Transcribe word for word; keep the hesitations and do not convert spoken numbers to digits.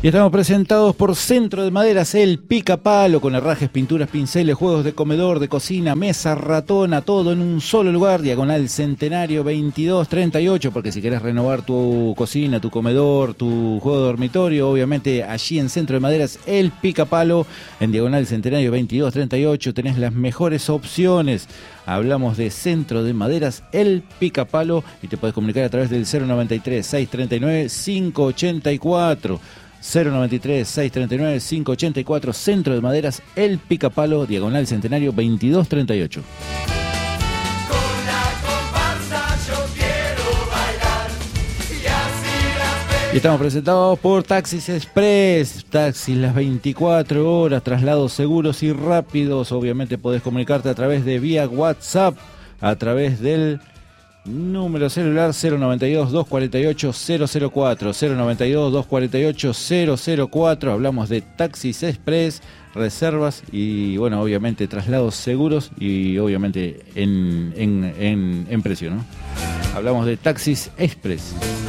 Y estamos presentados por Centro de Maderas El Pica Palo, con herrajes, pinturas, pinceles, juegos de comedor, de cocina, mesa, ratona, todo en un solo lugar. Diagonal Centenario veintidós treinta y ocho, porque si querés renovar tu cocina, tu comedor, tu juego de dormitorio, obviamente allí en Centro de Maderas El Pica Palo, en Diagonal Centenario veintidós treinta y ocho, tenés las mejores opciones. Hablamos de Centro de Maderas El Pica Palo y te podés comunicar a través del cero noventa y tres, seiscientos treinta y nueve, quinientos ochenta y cuatro. cero noventa y tres, seiscientos treinta y nueve, quinientos ochenta y cuatro, Centro de Maderas El Pica Palo, Diagonal Centenario veintidós treinta y ocho. Con la comparsa yo quiero bailar y así las Y estamos presentados por Taxis Express, taxis las veinticuatro horas, traslados seguros y rápidos. Obviamente podés comunicarte a través de vía WhatsApp, a través del número celular cero noventa y dos, doscientos cuarenta y ocho, cero cero cuatro, cero noventa y dos, doscientos cuarenta y ocho, cero cero cuatro. Hablamos de Taxis Express, reservas y, bueno, obviamente traslados seguros y obviamente en, en, en, en precio, ¿no? Hablamos de Taxis Express.